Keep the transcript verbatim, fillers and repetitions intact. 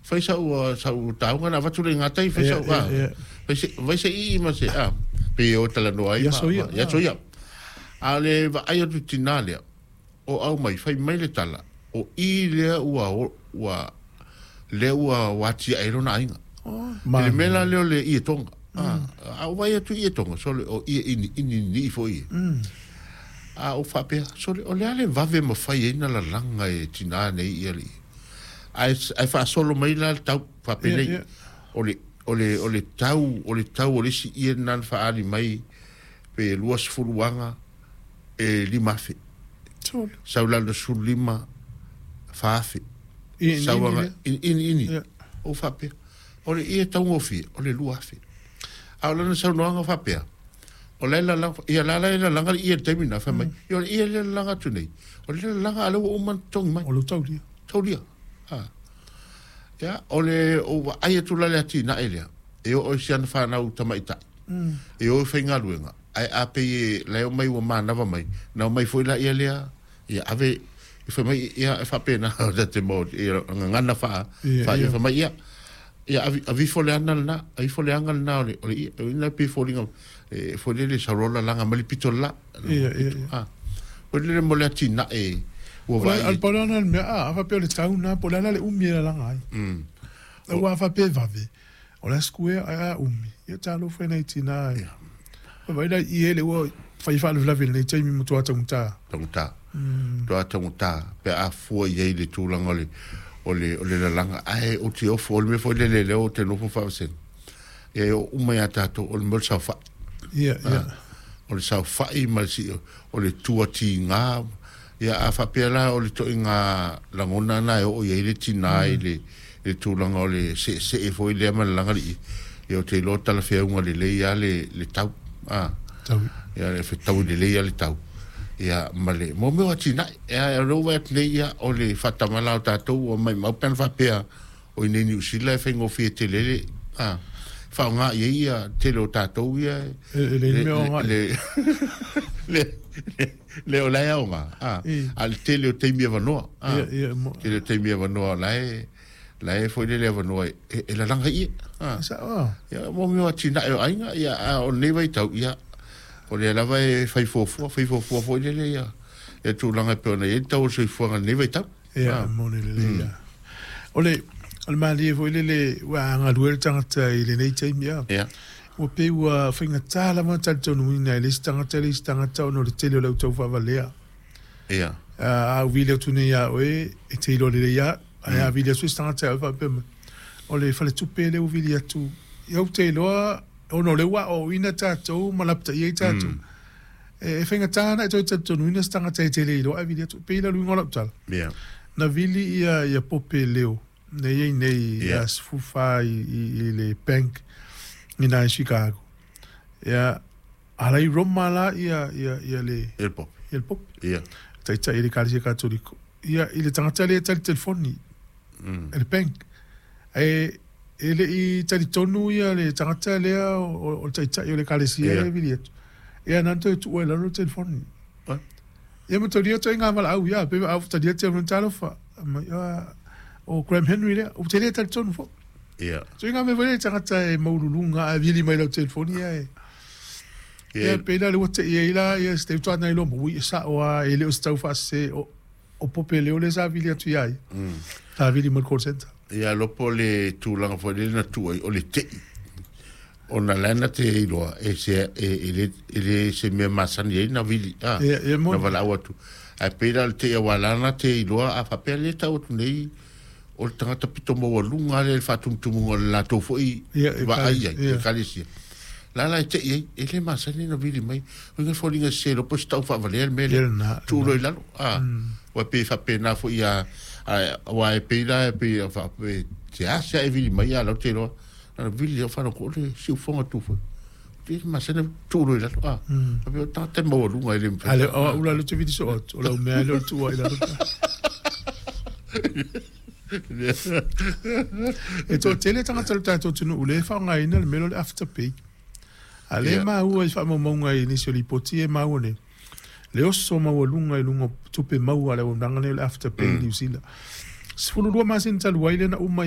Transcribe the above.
fai sa u sa u tau ngana watu le ngatai fai sa u vai se vai se i ma se a pe o tala no ai ya so ya ya so ya ale va ai tu tinale o au mai fai mai le tala o i le ua ua le ua wati ai rona ainga le mela le le i tonga a vai tu i tonga so le o i ini ini ni foi a o fa pe so le o le ale va ve mo fai ina la langa e tinane i ali ai ai fa solo mai la tau fa pe le o le o le o le tau o le tau o le si i nan fa ali mai pe luas fuluanga e lima fe sa la le sulima fa fe sa wa in in in o fa pe o le i tau o fi o le lua fe a la sa no nga fa pe o le la la ia la la la la i te mina fa mai o i le la nga tu nei o le la nga lo o man tong mai o lo tau dia tau dia ah ya o le o ai tu la le ti na elia e o sian fa na u tamaita e o fenga luenga ai a pe le o mai o mana va mai na mai foi la ia lea ia ave e fa mai ia fa pena da te mo e ngana fa fa ia fa mai ia ia avi fo le ana na ai fo le anga na o le ina pe fo linga e fo le sa rola langa mali pitola ia ia ah o le mo le ti na e o vai al polana me a fa pe le tau na polana le umi la langa ai mm o wa fa pe va ve o la skue a umi ia talo fe nei tina ia vai da i ele o fa fa le vlavil nei tei mi mo toa tonta tonta toa tonta pe a fo ye le tulanga le o le o le langa ai o ti o fo me fo le le o te no fo fa sen e o mai ata to o mo sa fa ia ia o le sa fa i mal si o le tua ti nga ia a fa pe la o le to nga la ngona na o ye le tina ile le tulanga o le se se e fo le ma langa li e o te lo tala fe un le le ia le le tau ah tau ia le fe tau le le ia le tau ia male mo me ati na ia ro wa le ia o le fatamala o tatou o mai mau pen fa pe o ni ni usila fe ngo fe te le ah fa nga ia te lo tatou ia le le le le o la ia nga ah al te le te mi va no ah te le te mi va no la e la e foi le va no e la langa ia ah sa oh ia mo me ati na ia ia o ne vai tau ia o le lava e fai fofua fai fofua foi le ia e tu langa pe ona e tau se fuanga ne vai tau ia mo le le ia o le al mali foi le le wa nga luer tangata i le nei taimi ia ia o pe wa finga tala ma tal tonu ina le tangata le tangata no le tele le tau fa valea ia a vile tu ne ia o e te lo le ia a vile su tangata fa pe o le fa le tu pe le o vile tu ia te lo o no le wa o ina tatou malapta ia tatou e fenga tana e tatou no ina stanga te te le lo a vile tu pe la lu ngola tal ia na vili ia ia pope leo nei nei ia sfufa i le bank ina Chicago ia alai romala ia ia ia le el pop el pop ia tai tai le kalisi católico ia ile tangata le tal telefoni el bank e ele i tali tonu ia le tangata le o tai tai le kalisi e vili ia nanto tu o le telefoni ia mo toria to inga mala au ia pe au toria te no talo fa ia o Graham Henry le o tele tal tonu fo ia so inga me vele tangata e maululunga a vili mai le telefoni ia ia pe la le wote ia ila ia ste tu ana ilo mo ia sa o ele o sta fa se o o popele o le sa vili atu ia ta vili mo call center ia lopo le tu langa fo le na tu o le te ona lana te ilo e se ele ele se me masan ye na vili ah na vala watu a pera te wala na te ilo a fa pele ta o nei o tanga ta pito mo lunga le fa tum tum la to fo i va ai ai kalisi la la te ele masan na vili mai o nga fo linga se lo posta fa valer me tu lo la ah wa pe fa pena fo ia wa e pera pe fa pe se asia e vili mai ala te lo na vili fa no ko le si fonga tu fo ti ma se tu lo la ah pe ta te mo lu ngai le ale o la lu te vidi so o la me ale tu ai la e to tele tanga tele to tu no le fa ngai na le melo after pay ale ma u fa mo mo ngai ni so li poti e ma u le le oso ma u lunga i lunga tu pe ma u ale o ndanga le after pay ni usila sfulu do ma sin tal waile na umma